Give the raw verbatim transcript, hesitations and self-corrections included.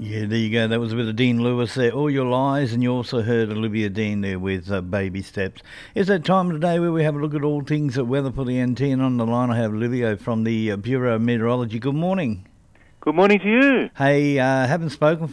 Yeah, there you go. That was a bit of Dean Lewis there. All Your Lies, and you also heard Olivia Dean there with uh, Baby Steps. It's that time of the day where we have a look at all things at weather for the N T, and on the line I have Olivia from the uh, Bureau of Meteorology. Good morning. Good morning to you. Hey, uh, haven't spoken